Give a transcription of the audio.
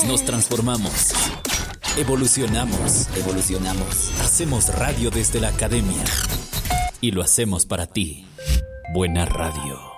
Nos transformamos. Evolucionamos. Hacemos radio desde la academia. Y lo hacemos para ti. Buena radio.